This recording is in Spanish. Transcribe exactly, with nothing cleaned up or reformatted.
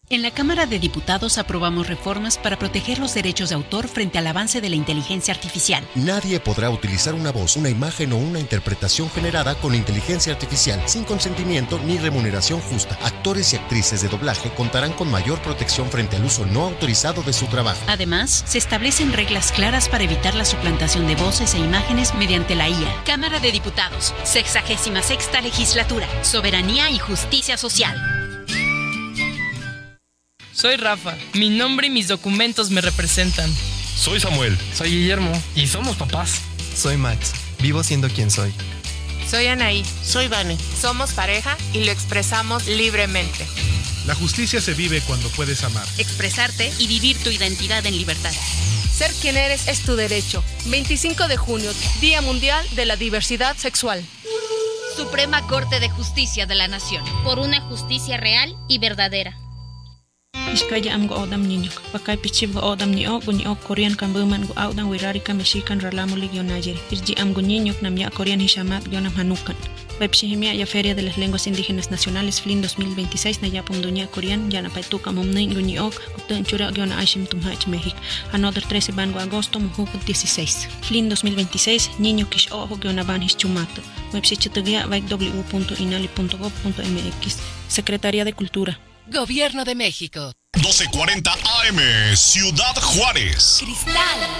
En la Cámara de Diputados aprobamos reformas para proteger los derechos de autor frente al avance de la inteligencia artificial. Nadie podrá utilizar una voz, una imagen o una interpretación generada con inteligencia artificial sin consentimiento ni remuneración justa. Actores y actrices de doblaje contarán con mayor protección frente al uso no autorizado de su trabajo. Además, se establecen reglas claras para evitar la suplantación de voces e imágenes mediante la I A. Cámara de Diputados, sexagésima sexta legislatura, soberanía y justicia social. Soy Rafa, mi nombre y mis documentos me representan. Soy Samuel. Soy Guillermo. Y somos papás. Soy Max, vivo siendo quien soy. Soy Anaí. Soy Vane. Somos pareja y lo expresamos libremente. La justicia se vive cuando puedes amar, expresarte y vivir tu identidad en libertad. Ser quien eres es tu derecho. veinticinco de junio, Día Mundial de la Diversidad Sexual. Suprema Corte de Justicia de la Nación. Por una justicia real y verdadera. Iskaya am go odam niño, pakai pichib go odam ni o guni o Korean kambuman go audan wirari ka mexican ralamu ligio najeri. Irji am go niño nam ya Korean hishamat gionam hanukan. Webshihimia ya Feria de las Lenguas Indígenas Nacionales Flin dos mil veintiséis na ya punduña Korean ya na paituka momnein guni o gutun chura giona aishim tumhach México. Another trece ban go agosto muhuk dieciséis. Flin dos mil veintiséis niño kish o giona ban hischumato. Webshichitugia vaik w punto inali punto gob punto m x. Secretaría de Cultura. Gobierno de México. doce cuarenta A M, Ciudad Juárez. Cristal.